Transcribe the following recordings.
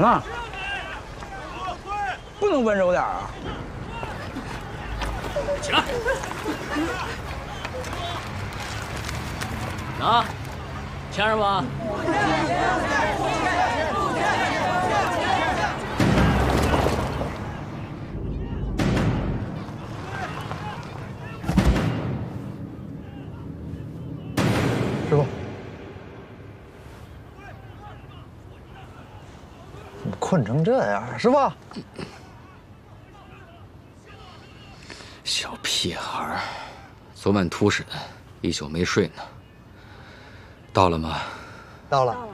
呢？不能温柔点啊！ 起来！啊，签上吧。 师傅，怎么困成这样啊？师傅， 小屁孩，昨晚秃似的，一宿没睡呢。到了吗？ 到了。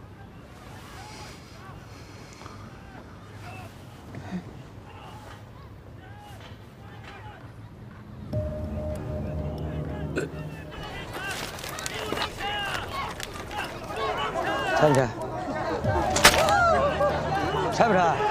拆不拆？拆不拆？啊！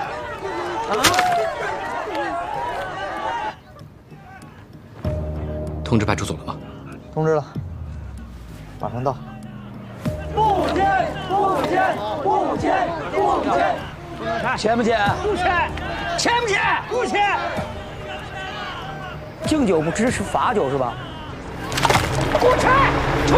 通知派出所了吗？ 通知了，马上到。 不签！不签！不签！不签！签不签？不签！签不签？不签！敬酒不支持罚酒是吧？给我拆！吹！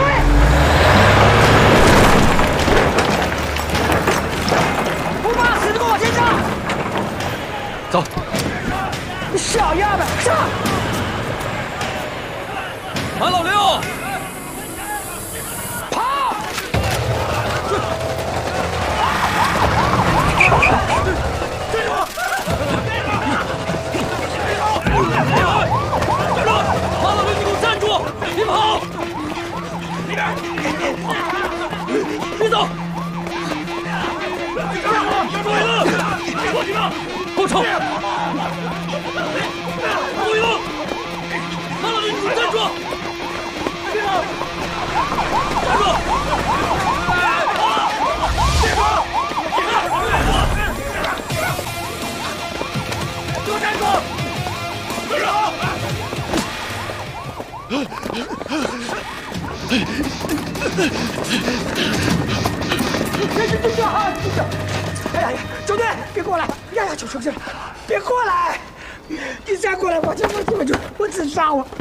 不怕死的给我先上！ 走！ 你小样的，上！ 马老六！ 跑！ 马老六，你给我站住！别跑！别走！不许动！过去吧！给我冲！不许动！马老六，你给我站住！别跑！站住！别跑！给我站住！住手！ 哎呀呀，周队，别过来！呀呀，求生气了，别过来！你再过来，我自杀，我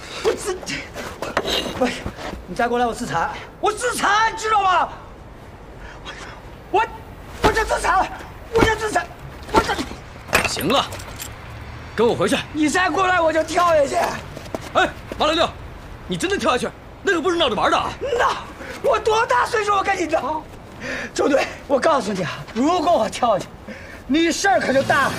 你再过来，我自残，我自残，知道吗？我就自残了，我就自残，我这…… 行了，跟我回去。 你再过来，我就跳下去。 哎，马老六，你真的跳下去？那可不是闹着玩的啊！ 闹！我多大岁数，我跟你闹？周队，我告诉你啊，如果我跳下去，你事儿可就大了。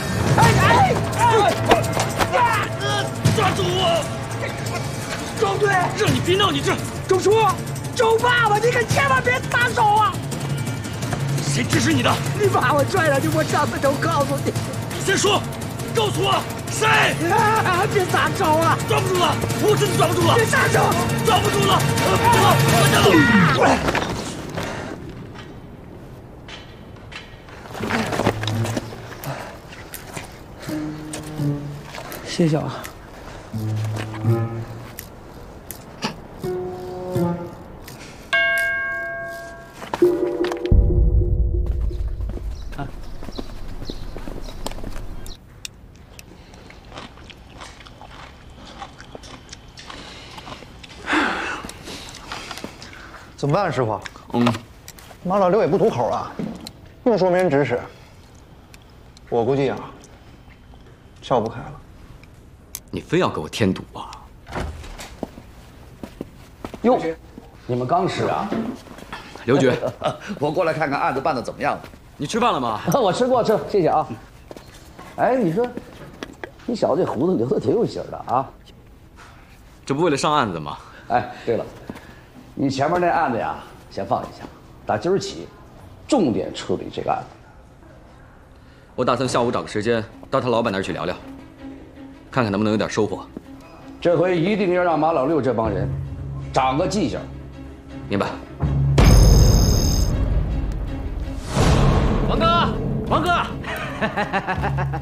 抓住我！ 周队， 让你别闹，你这周叔，周爸爸，你可千万别撒手啊！ 谁指使你的？ 你把我拽上去，我上次就告诉你。 先说，告诉我谁？ 别撒手啊！ 抓不住了，我真的抓不住了！ 别撒手！ 抓不住了！走，快点！ 谢谢啊。 怎么办，师傅？马老六也不吐口啊，又说没人指使，我估计啊，撬不开了。 你非要给我添堵啊？ 哟，你们刚吃啊？ 刘局， 我过来看看案子办得怎么样了。 你吃饭了吗？ 我吃过，谢谢啊。哎，你说，你小子这胡子留的挺有型的啊。 这不为了上案子吗？ 哎，对了，你前面那案子呀，先放一下，打今儿起，重点处理这个案子。 我打算下午找个时间到他老板那儿去聊聊，看看能不能有点收获。 这回一定要让马老六这帮人长个记性。 明白。王哥，王哥，